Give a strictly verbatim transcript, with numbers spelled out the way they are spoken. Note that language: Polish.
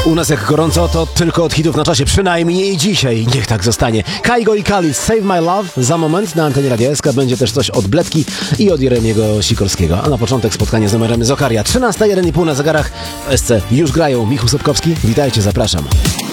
U nas jak gorąco, to tylko od hitów na czasie, przynajmniej dzisiaj. Niech tak zostanie. Kaigo i Khalid, Save My Love. Za moment na antenie Radia S K będzie też coś od Bledki i od Jeremiego Sikorskiego. A na początek spotkanie z numerem z Okaria. trzynasta jeden i pół na zegarach. W S C już grają. Michał Sobkowski, witajcie, zapraszam.